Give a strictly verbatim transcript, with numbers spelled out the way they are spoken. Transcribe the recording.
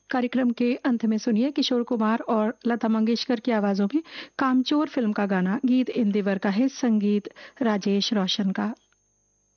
कार्यक्रम के अंत में सुनिए किशोर कुमार और लता मंगेशकर की आवाजों में कामचोर फिल्म का गाना। गीत इंदिवर का है, संगीत राजेश रोशन का।